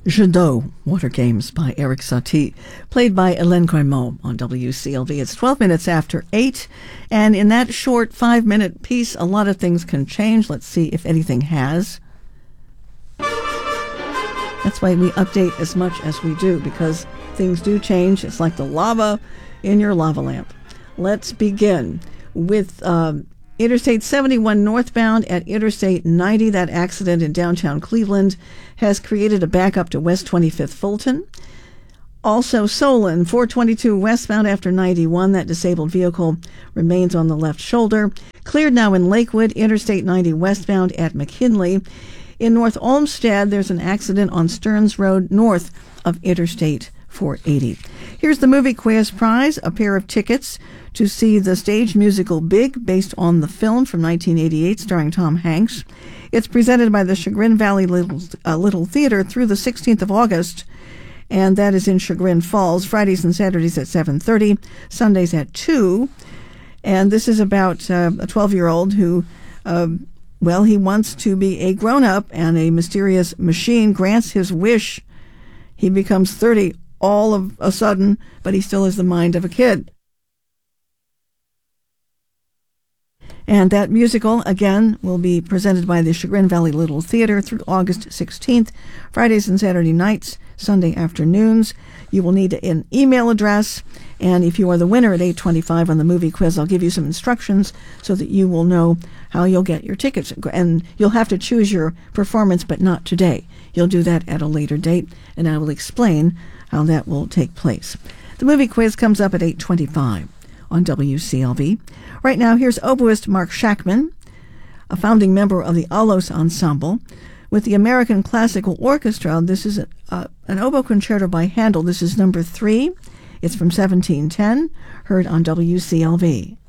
Jadot, Water Games by Eric Satie, played by Hélène Grimaud on WCLV. It's 12 minutes after 8, and in that short 5-minute piece, a lot of things can change. Let's see if anything has. That's why we update as much as we do, because things do change. It's like the lava in your lava lamp. Let's begin with Interstate 71 northbound at Interstate 90. That accident in downtown Cleveland has created a backup to West 25th Fulton. Also, Solon 422 westbound after 91. That disabled vehicle remains on the left shoulder. Cleared now in Lakewood, Interstate 90 westbound at McKinley. In North Olmsted, there's an accident on Stearns Road north of Interstate 480. Here's the movie quiz prize, a pair of tickets to see the stage musical Big, based on the film from 1988 starring Tom Hanks. It's presented by the Chagrin Valley Little Theater through the 16th of August, and that is in Chagrin Falls, Fridays and Saturdays at 7:30, Sundays at 2. And this is about a 12-year-old who, he wants to be a grown-up, and a mysterious machine grants his wish. He becomes 30 all of a sudden, but he still has the mind of a kid. And that musical, again, will be presented by the Chagrin Valley Little Theater through August 16th, Fridays and Saturday nights, Sunday afternoons. You will need an email address, and if you are the winner at 8:25 on the movie quiz, I'll give you some instructions so that you will know how you'll get your tickets. And you'll have to choose your performance, but not today. You'll do that at a later date, and I will explain how that will take place. The movie quiz comes up at 8:25 on WCLV. Right now, here's oboist Mark Shackman, a founding member of the Alos Ensemble, with the American Classical Orchestra. This is an oboe concerto by Handel. This is number 3. It's from 1710, heard on WCLV.